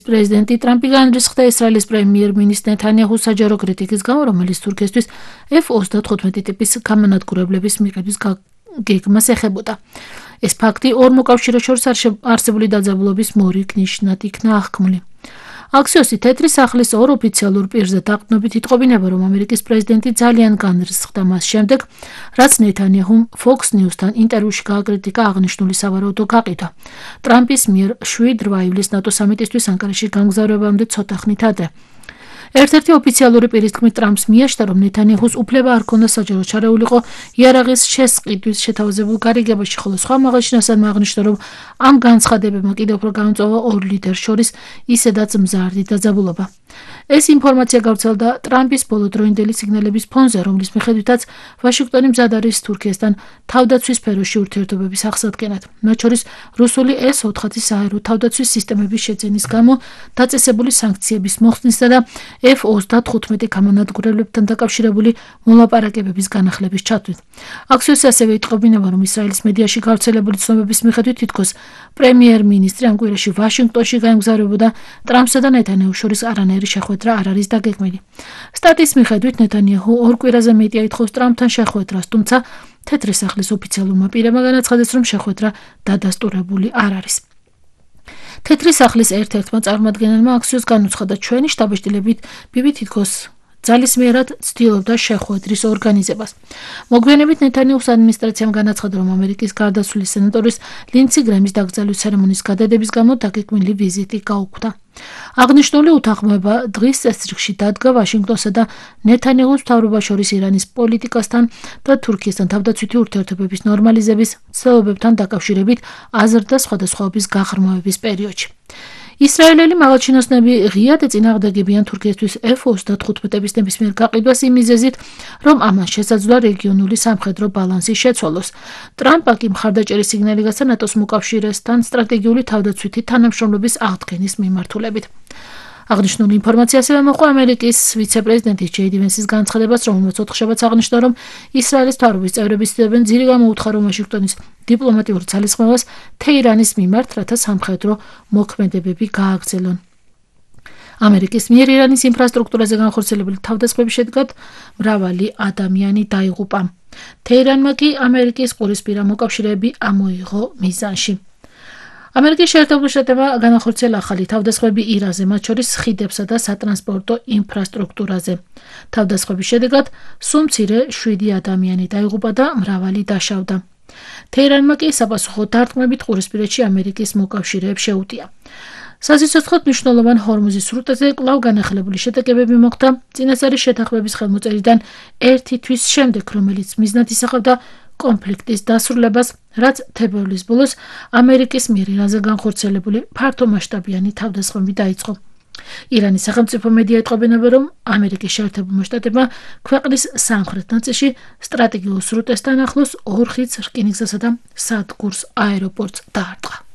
პრეზიდენტი ტრამპი განრისხდა ისრაელის პრემიერ-მინისტრ ნეთანიაჰუს საჯარო კრიტიკის გამო, რომელიც თურქეთისთვის F-35 ტიპის გამანადგურებლების მიღების გეგმას ეხებოდა. ეს ფაქტი ორ მოკავშირეს შორის არსებული დაძაბულობის მორიგ ნიშნად იქნა აღქმული. Axios-ი თეთრი სახლის ორ ოფიციალურ პირზე დაყრდნობით იტყობინება, რომ ამერიკის პრეზიდენტი ძალიან განრისხდა მას შემდეგ, რაც ნეთანიაჰუმ Fox News-თან ინტერვიუში გააკრიტიკა აღნიშნული სავარაუდო გაყიდვა. ტრამპის მიერ 7 ივლისს ნატო სამიტისთვის ანკარაში გამგზავრებამდე ცოტა ხნით ადრე. ერთ-ერთი ოფიციალური პირის თქმით, ტრამპს მიაჩნდა, რომ ნეთანიაჰუს უფლება არ ჰქონდა საჯაროდ ჩარეულიყო იარაღის შესყიდვის შეთავაზებულ გარიგებაში, ხოლო სხვა მაღალჩინოსანმა აღნიშნა, რომ ამ განცხადებებმა კიდევ უფრო გაამწვავა ორ ლიდერს შორის ისედაც მზარდი დაძაბულობა. ეს ინფორმაცია გავრცელდა ტრამპის ბოლოდროინდელი სიგნალების ფონზე, რომლის მიხედვითაც ვაშინგტონი მზად არის თურქეთთან თავდაცვის სფეროში ურთიერთობების აღსადგენად. მათ შორის რუსული S-400 საერო თავდაცვის სისტემების შეძენის გამო დაწესებული სანქციების მოხსნისა და F-35 გამანადგურებლებთან დაკავშირებული მოლაპარაკებების განახლების ჩათვლით. Axios-ი ასევე იტყობინება, რომ ისრაელის მედიაში გავრცელებული ცნობების მიხედვით თითქოს პრემიერ-მინისტრი ამ კვირაში ვაშინგტონში გაემგზავრებოდა ტრამპსა და ნეთანიაჰუს შორის არანაირი შეხვედრა არ არის დაგეგმილი. სტატიის მიხედვით ნეთანიაჰუ ორ კვირაზე მეტია ითხოვს ტრამპთან შეხვედრას, თუმცა თეთრი სახლის ოფიციალურმა პირებმა განაცხადეს, რომ შეხვედრა დადასტურებული არ არის. თეთრი სახლის ერთ-ერთმა წარმომადგენელმა Axios განუცხადა, ჩვენი შტაბ-შტილებით ბიბი თითქოს ძალისმიერად ცდილობდა შეხვედრის ორგანიზებას. მოგვიანებით ნეთანიაჰუს ადმინისტრაციამ განაცხადა, რომ ამერიკის გარდაცვლილი სენატორის ლინდსი გრემის დაკრძალვის ცერემონიის გადადების გამო დაგეგმილი ვიზიტი გაუქმდა. აღნიშნული უთანხმოება დღის წესრიგში დადგა ვაშინგტონსა და ნეთანიაჰუს მთავრობას შორის ირანის პოლიტიკასთან და თურქეთთან თავდაცვითი ურთიერთობების ნორმალიზების ცდილობებთან დაკავშირებით აზრდა სხვადასხვაობის გაღრმავების პერიოდში. ისრაელელი მაღალჩინოსნები ღიად ეწინააღმდეგებიან თურქეთთვის F-35-ების ნებისმიერ გაყიდვას იმ მიზეზით, რომ ამან შესაძლოა რეგიონული სამხედრო ბალანსი შეცვალოს. ტრამპმა კი მხარდაჭერის სიგნალი გასცა ნატოს მოკავშირესთან სტრატეგიული თავდაცვითი თანამშრომლობის აღდგენის მიმართულებით. აღნიშნული ინფორმაცია ასევე მოჰყვა ამერიკის ვიცე-პრეზიდენტის ჯეი დი ვენსის განცხადებას, რომელმაც ოთხშაბათს აღნიშნა, რომ ისრაელის მთავრობის წევრები ცდილობენ ძირი გამოუთხარო ვაშინგტონის დიპლომატიურ ძალისხმევას თეირანის მიმართ, რათა სამხედრო მოქმედებები გააგრძელონ. ამერიკის მიერ ირანის ინფრასტრუქტურაზე განხორციელებული თავდასხმების შედეგად მრავალი ადამიანი დაიღუპა. თეირანმა კი ამერიკის ყურისპირა მოკავშირეები ამოიღო მიზანში. ამერიკის შეერთებული შტატებმა განახორციელა ახალი თავდასხმები ირანზე, მათ შორის ხიდებსა და სატრანსპორტო ინფრასტრუქტურაზე. თავდასხმების შედეგად სულ მცირე 7 ადამიანი დაიღუპა და მრავალი დაშავდა. თეირანმა კი საპასუხო დარტყმებით ყურისპირეთში ამერიკის მოკავშირეებს შეუტია. სასიცოცხლოდ მნიშვნელოვან ჰორმუზის სრუტეზე კვლავ განახლებული შეტაკებები მოხდა წინასწარი შეთანხმების ხელმოწერიდან 1 თვის შემდეგ, რომელიც მიზნად ისახავდა კონფლიქტის დასრულებას, რაც თებერვლის ბოლოს ამერიკის მიერ ირანზე განხორციელებული ფართომასშტაბიანი თავდასხმები დაიწყო. ირანის სახელმწიფო მედია ეტყობინება, რომ ამერიკის შეერთებულმა შტატებმა ქვეყნის სამხრეთ ნაწილში სტრატეგიულ სრუტესთან ახლოს 2 ხიდს, რკინიგზასა და სადგურს აეროპორტს დაარტყა.